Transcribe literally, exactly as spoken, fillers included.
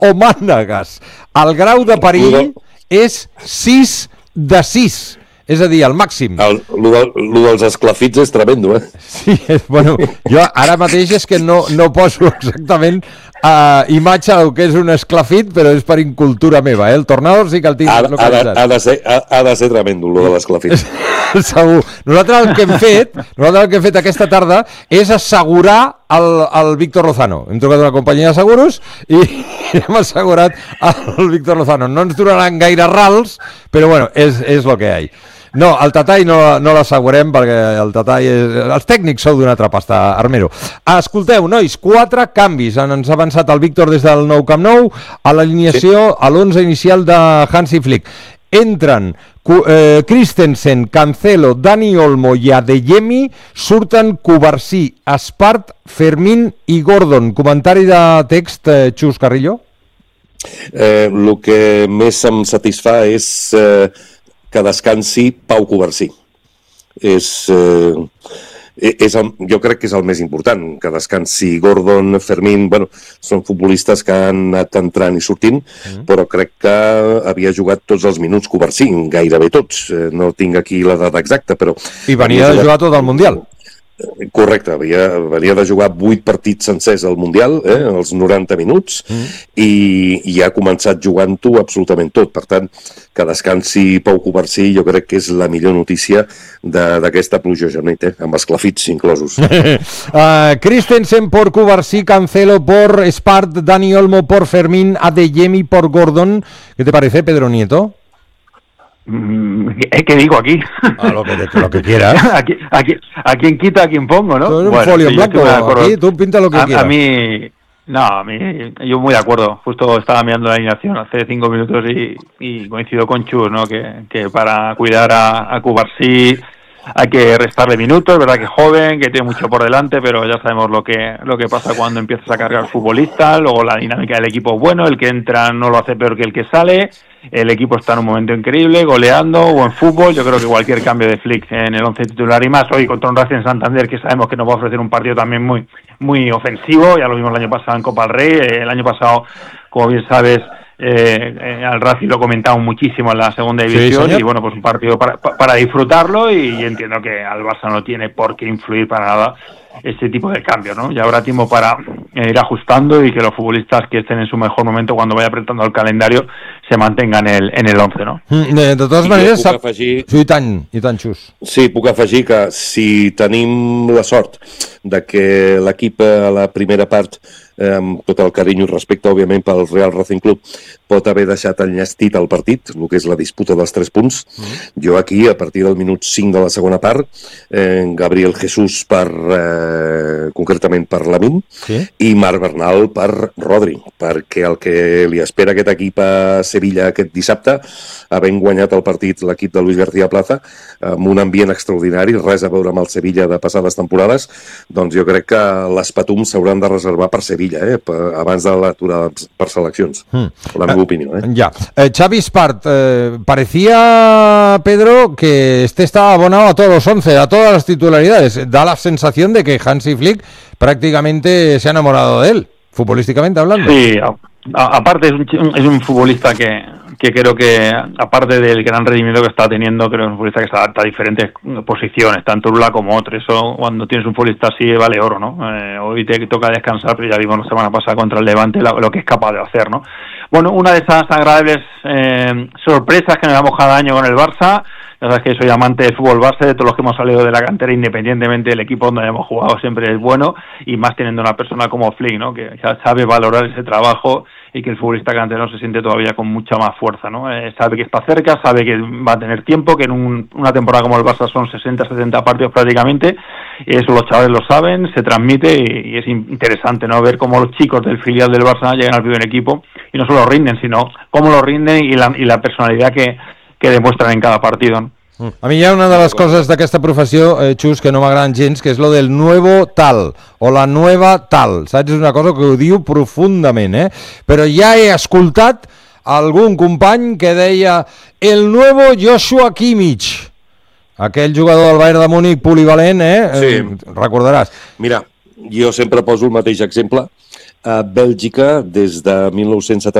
o mànegues. El grau de perill és sis de sis. És a dir, el màxim. El, lo, de, lo dels esclafits és tremendo, eh? Sí, és, bueno, jo ara mateix és que no, no poso exactament uh, imatge del que és un esclafit, però és per incultura meva, eh? El tornado sí que el tinc ha, localitzat. Ha de, ha de, ser, ha, ha de ser tremendo, lo de l'esclafit. Segur. Nosaltres el que hem fet, nosaltres el que hem fet aquesta tarda és assegurar el, el Víctor Lozano. Hem trucat una companyia de seguros i hem assegurat el Víctor Lozano. No ens duraran gaire rals, però bueno, és, és lo que hi ha. No, el Tatall no, no l'assegurem perquè el Tatall és... Els tècnics sou d'una altra pasta, Armero. Escolteu, nois, quatre canvis. Ens ha avançat el Víctor des del Nou Camp Nou a l'alineació, sí. A l'onze inicial de Hansi Flick. Entren eh, Christensen, Cancelo, Dani Olmo i Adeyemi, surten Cubarsí, Espart, Fermín i Gordon. Comentari de text, eh, Xus Carrillo? Eh, el que més em satisfà és... Eh, que descansi Pau Cubarsí. És, eh, és el, jo crec que és el més important, que descansi Gordon, Fermín, bueno, són futbolistes que han anat entrant i sortint, mm. però crec que havia jugat tots els minuts Cubarsí, gairebé tots, eh, no tinc aquí la data exacta, però... I venia de jugar tot el Mundial. Correcte, havia, venia de jugar vuit partits sencers al Mundial, eh, els noranta minuts, mm. i, i ha començat jugant-ho absolutament tot. Per tant, que descansi Pau Cubarsí jo crec que és la millor notícia d'aquesta plujosa nit, eh, amb esclafits inclosos. uh, Christensen por Cubarsí, Cancelo por Espart, Dani Olmo por Fermín, Adeyemi por Gordon. ¿Qué te parece, Pedro Nieto? ¿Qué digo aquí? A lo que, lo que quieras. Aquí, aquí, ¿A quién quita, a quién pongo, no? Tú eres un bueno, folio en sí, blanco, aquí tú pinta lo que a, quieras. A mí, no, a mí, yo muy de acuerdo. Justo estaba mirando la alineación hace cinco minutos y, y coincido con Chus, ¿no? Que, que para cuidar a, a Cubarsí hay que restarle minutos, verdad que es joven, que tiene mucho por delante, pero ya sabemos lo que lo que pasa cuando empiezas a cargar futbolistas. Luego la dinámica del equipo es bueno, el que entra no lo hace peor que el que sale, el equipo está en un momento increíble, goleando, buen fútbol. Yo creo que cualquier cambio de Flick en el once titular y más hoy contra un Racing Santander, que sabemos que nos va a ofrecer un partido también muy muy ofensivo, ya lo vimos el año pasado en Copa del Rey, el año pasado, como bien sabes, Eh, eh, al Racing lo comentamos muchísimo en la segunda división, sí, y bueno, pues un partido para, para disfrutarlo, y entiendo que al Barça no tiene por qué influir para nada este tipo de cambio, ¿no? Ya habrá tiempo para eh, ir ajustando y que los futbolistas que estén en su mejor momento cuando vaya apretando el calendario se mantengan en el, en el once, ¿no? De, de totes maneres, sap... afegir... sí, i tant, i tant, Xus. Sí, puc afegir que si tenim la sort de que l'equip a la primera part, eh, amb tot el carinyo i respecte, òbviament, pel Real Racing Club, pot haver deixat enllestit el partit, el que és la disputa dels tres punts. Mm. Jo aquí, a partir del minut cinc de la segona part, eh, Gabriel Jesús per, eh, concretament per Lamine, sí, i Marc Bernal per Rodri, perquè el que li espera aquest equip a Sevilla aquest dissabte, havent guanyat el partit l'equip de Luis García Plaza, amb un ambient extraordinari, res a veure amb el Sevilla de passades temporades, doncs jo crec que les patums s'hauran de reservar per Sevilla, eh, per, abans de l'aturada per seleccions. Mm. La meva opinió, ¿eh? Ya. Eh, Xavi Espart, eh, parecía, Pedro, que este estaba abonado a todos los once, a todas las titularidades. Da la sensación de que Hansi Flick prácticamente se ha enamorado de él, futbolísticamente hablando. Sí, a, a, aparte es un, es un futbolista que, que creo que, aparte del gran rendimiento que está teniendo, creo que es un futbolista que se adapta a diferentes posiciones, tanto una como otra. Eso, cuando tienes un futbolista así, vale oro, ¿no? Eh, hoy te toca descansar, pero ya vimos la semana pasada contra el Levante lo, lo que es capaz de hacer, ¿no? Bueno, una de esas agradables eh, sorpresas que nos damos cada año con el Barça. Ya sabes que soy amante del fútbol base, de todos los que hemos salido de la cantera, independientemente del equipo donde hayamos jugado, siempre es bueno, y más teniendo una persona como Flick, ¿no? Que ya sabe valorar ese trabajo y que el futbolista canterano se siente todavía con mucha más fuerza, ¿no? Eh, sabe que está cerca, sabe que va a tener tiempo, que en un, una temporada como el Barça son sesenta, setenta partidos prácticamente, y eso los chavales lo saben, se transmite, y, y es interesante, ¿no? Ver cómo los chicos del filial del Barça llegan al primer equipo y no solo rinden, sino cómo lo rinden y la, y la personalidad que, que demuestran en cada partido, ¿no? A mi hi ha una de les coses d'aquesta professió, eh, Xus, que no m'agraden gens, que és lo del nuevo tal, o la nueva tal, saps? És una cosa que ho diu profundament, eh? Però ja he escoltat algun company que deia el nuevo Joshua Kimmich, aquell jugador del Bayern de Múnich polivalent, eh? Sí. Eh, recordaràs. Mira, jo sempre poso el mateix exemple. a Bèlgica des de mil nou-cents setanta